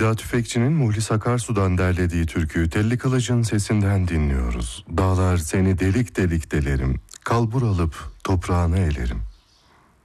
Nida Tüfekçi'nin Muhlis Akarsu'dan derlediği türküyü Telli Kılıç'ın sesinden dinliyoruz. Dağlar seni delik delik delerim, kalbur alıp toprağına elerim.